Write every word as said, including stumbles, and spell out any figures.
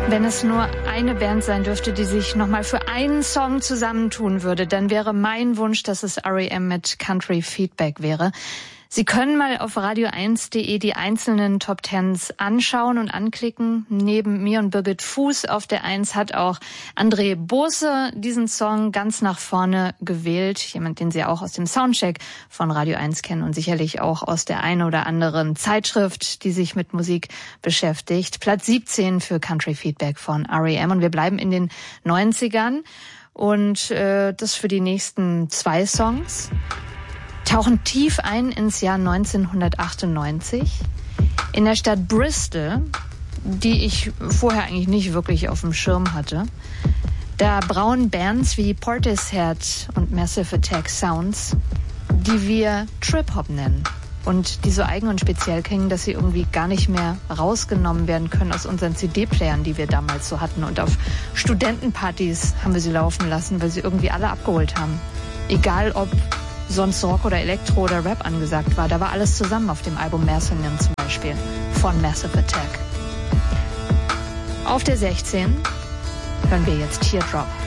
Wenn es nur eine Band sein dürfte, die sich nochmal für einen Song zusammentun würde, dann wäre mein Wunsch, dass es R E M mit Country Feedback wäre. Sie können mal auf radio eins punkt de die einzelnen Top Tens anschauen und anklicken. Neben mir und Birgit Fuß auf der Eins hat auch André Bose diesen Song ganz nach vorne gewählt. Jemand, den Sie auch aus dem Soundcheck von Radio eins kennen und sicherlich auch aus der einen oder anderen Zeitschrift, die sich mit Musik beschäftigt. Platz siebzehn für Country Feedback von R E M. Und wir bleiben in den neunzigern. Und äh, das für die nächsten zwei Songs. Tauchen tief ein ins Jahr neunzehnhundertachtundneunzig. In der Stadt Bristol, die ich vorher eigentlich nicht wirklich auf dem Schirm hatte. Da brauen Bands wie Portishead und Massive Attack Sounds, die wir Trip-Hop nennen. Und die so eigen und speziell klingen, dass sie irgendwie gar nicht mehr rausgenommen werden können aus unseren C D-Playern, die wir damals so hatten. Und auf Studentenpartys haben wir sie laufen lassen, weil sie irgendwie alle abgeholt haben. Egal ob sonst Rock oder Elektro oder Rap angesagt war. Da war alles zusammen auf dem Album Mercenary zum Beispiel von Massive Attack. Auf der sechzehn hören wir jetzt Teardrop.